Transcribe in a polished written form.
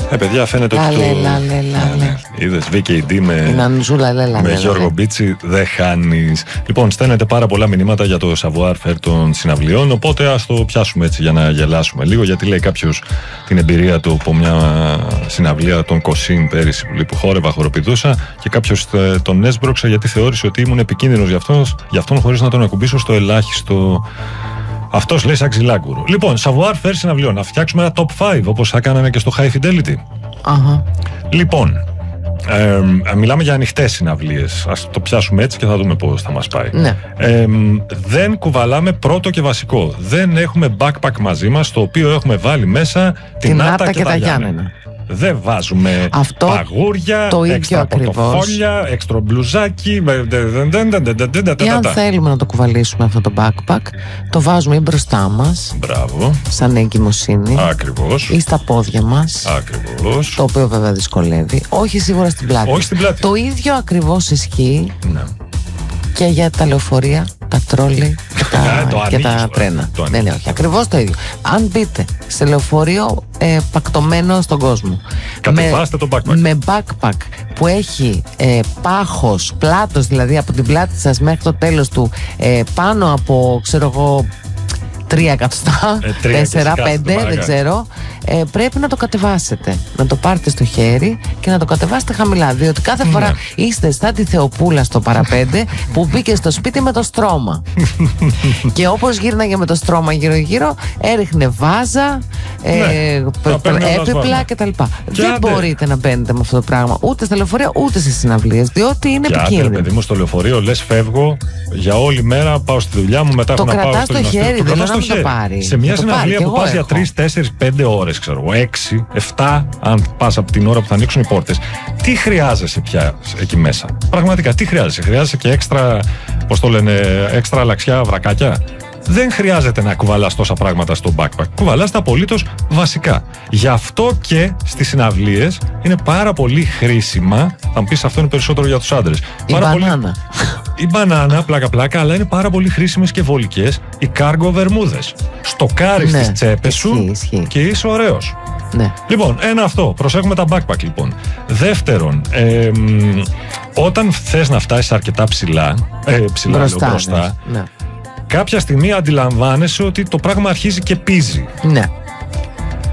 Παιδιά, φαίνεται ότι είδες VKD με Γιώργο Μπίτσι δεν χάνεις. Λοιπόν, στέλνετε πάρα πολλά μηνύματα για το savoir-faire των συναυλιών, οπότε ας το πιάσουμε έτσι για να γελάσουμε λίγο, γιατί λέει κάποιος την εμπειρία του από μια συναυλία των Κοσίν πέρυσι που χόρευα, χοροπηδούσα, και κάποιος τον έσπρωξε γιατί θεώρησε ότι ήμουν επικίνδυνος για αυτόν χωρίς να τον ακουμπήσω στο ελάχιστο. Αυτός λέει σαν ξυλάκουρο. Λοιπόν, savoir-faire συναυλιών. Να φτιάξουμε ένα top 5 όπως θα κάνανε και στο High Fidelity. Λοιπόν, μιλάμε για ανοιχτές συναυλίες. Ας το πιάσουμε έτσι και θα δούμε πώς θα μας πάει. Ναι. Δεν κουβαλάμε πρώτο και βασικό. Δεν έχουμε backpack μαζί μας, το οποίο έχουμε βάλει μέσα την Άτα και τα Γιάννενα. Δεν βάζουμε παγούρια, έξτρα πορτοφόλια, έξτρα μπλουζάκι. Ή αν θέλουμε να το κουβαλήσουμε αυτό το backpack, το βάζουμε ή μπροστά μας. Μπράβο. Σαν εγκυμοσύνη. Ακριβώς. Ή στα πόδια μας. Ακριβώς. Το οποίο βέβαια δυσκολεύει. Όχι σίγουρα στην πλάτη. Όχι στην πλάτη. Το ίδιο ακριβώς ισχύει και για τα λεωφορεία, τα τρόλι και τα τρένα. Ναι, όχι. Ακριβώς το ίδιο. Αν μπείτε σε λεωφορείο πακτωμένο στον κόσμο, κατεβάστε το backpack. Με backpack που έχει πάχος, πλάτος δηλαδή από την πλάτη σας μέχρι το τέλος του, πάνω από, ξέρω εγώ, 3 εκατοστά, 4, 5, δεν ξέρω, πρέπει να το κατεβάσετε. Να το πάρετε στο χέρι και να το κατεβάσετε χαμηλά. Διότι κάθε φορά είστε σαν τη Θεοπούλα στο παραπέντε που μπήκε στο σπίτι με το στρώμα. Και όπως γύρναγε με το στρώμα γύρω-γύρω, έριχνε βάζα, έπιπλα κτλ. Δεν μπορείτε να μπαίνετε με αυτό το πράγμα ούτε στα λεωφορεία ούτε στις συναυλίες, διότι είναι επικίνδυνο. Άντε, παιδί μου, στο λεωφορείο λες φεύγω για όλη μέρα, πάω στη δουλειά μου, μετά το έχω να πάω στο χέρι, δεν να το πάρει. Σε μια συναυλία που πας για 3, 4, 5 ώρες, ξέρω εγώ, 6, 7, αν πας από την ώρα που θα ανοίξουν οι πόρτες, τι χρειάζεσαι πια εκεί μέσα? Πραγματικά, τι χρειάζεσαι? Χρειάζεσαι και έξτρα, πώς το λένε, έξτρα αλλαξιά, βρακάκια? Δεν χρειάζεται να κουβαλάς τόσα πράγματα στο backpack. Κουβαλάς τα απολύτως βασικά. Γι' αυτό και στις συναυλίες είναι πάρα πολύ χρήσιμα. Θα μου πεις, αυτό είναι περισσότερο για τους άντρες. Η μπανάνα, πλάκα-πλάκα, αλλά είναι πάρα πολύ χρήσιμες και βολικές οι cargo βερμούδες. Στοκάρεις τις τσέπες σου και είσαι ωραίος. Ναι. Λοιπόν, ένα αυτό. Προσέχουμε τα backpack, λοιπόν. Δεύτερον, όταν θες να φτάσεις αρκετά ψηλά μπροστά, ναι. Κάποια στιγμή αντιλαμβάνεσαι ότι το πράγμα αρχίζει και πίζει. Ναι.